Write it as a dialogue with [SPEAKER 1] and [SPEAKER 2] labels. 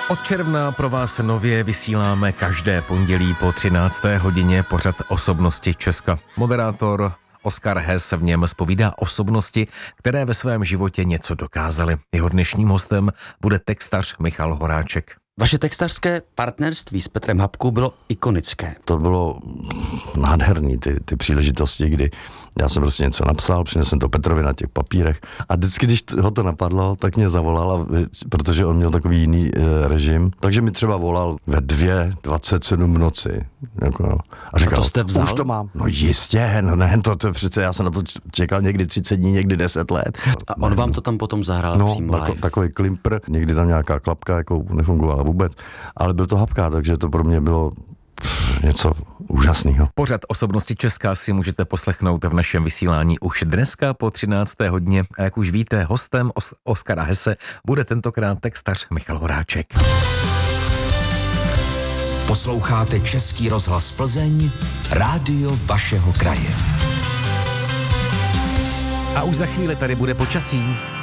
[SPEAKER 1] Od června pro vás nově vysíláme každé pondělí po 13. hodině pořad Osobnosti Česka. Moderátor Oskar Hess v něm zpovídá osobnosti, které ve svém životě něco dokázaly. Jeho dnešním hostem bude textař Michal Horáček.
[SPEAKER 2] Vaše textařské partnerství s Petrem Hapkou bylo ikonické.
[SPEAKER 3] To bylo nádherný, ty příležitosti, kdy já jsem prostě něco napsal, přinesl to Petrovi na těch papírech a vždycky, když ho to napadlo, tak mě zavolal, protože on měl takový jiný režim, takže mi třeba volal ve 2:27 v noci. Jako, a říkal,
[SPEAKER 2] to jste vzal?
[SPEAKER 3] Už to mám. No jistě, no ne, to přece já jsem na to čekal někdy 30 dní, někdy 10 let.
[SPEAKER 2] A on vám to tam potom zahrál přímo live?
[SPEAKER 3] Takový klimpr, někdy tam nějaká klapka jako nefungovala vůbec, ale byl to Hapka, takže to pro mě bylo něco úžasného.
[SPEAKER 1] Pořad Osobnosti Česka si můžete poslechnout v našem vysílání už dneska po 13. hodině a jak už víte, hostem Oskara Hesse bude tentokrát textař Michal Horáček.
[SPEAKER 4] Posloucháte Český rozhlas Plzeň, rádio vašeho kraje.
[SPEAKER 1] A už za chvíli tady bude počasí.